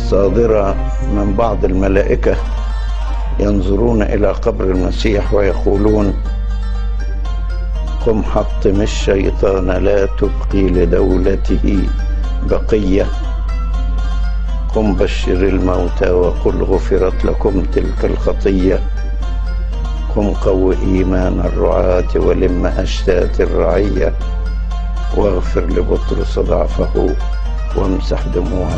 صادرة من بعض الملائكة ينظرون إلى قبر المسيح ويقولون: قم حطم الشيطان لا تبقي لدولته بقية، قم بشر الموتى وقل غفرت لكم تلك الخطية، قم قو إيمان الرعاة ولم أشتات الرعية، واغفر لبطرس ضعفه وامسح دموعه.